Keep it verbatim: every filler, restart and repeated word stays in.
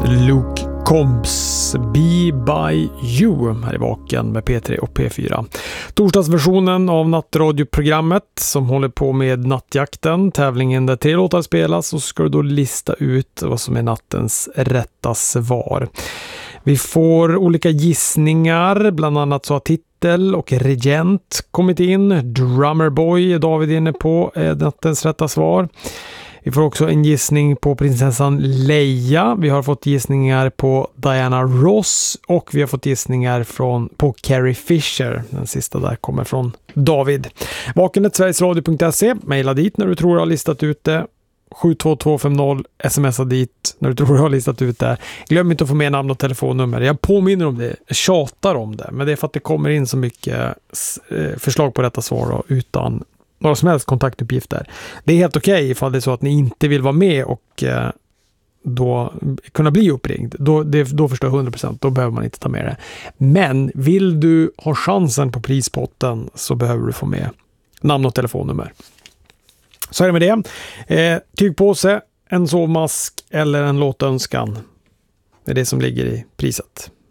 Luke Combs Be By You här i Vaken med P tre och P fyra. Torsdagsversionen av nattradioprogrammet som håller på med nattjakten, tävlingen där tre låtar spelas, och så ska du då lista ut vad som är nattens rätta svar. Vi får olika gissningar, bland annat så har titel och regent kommit in. Drummerboy är David inne på är nattens rätta svar. Vi får också en gissning på prinsessan Leia. Vi har fått gissningar på Diana Ross och vi har fått gissningar från, på Carrie Fisher. Den sista där kommer från David. Vakenet sverigesradio punkt se. Maila dit när du tror du har listat ut det. sju två två fem noll. Smsa dit när du tror du har listat ut det. Glöm inte att få med namn och telefonnummer. Jag påminner om det. Jag tjatar om det. Men det är för att det kommer in så mycket förslag på detta svar då, utan några som helst kontaktuppgifter. Det är helt okej okay ifall det är så att ni inte vill vara med och eh, då kunna bli uppringd. Då, det, då förstår jag hundra procent. Då behöver man inte ta med det. Men vill du ha chansen på prispotten så behöver du få med namn och telefonnummer. Så är det med det. Eh, tygpåse, en sovmask eller en låtönskan. Det är det som ligger i priset.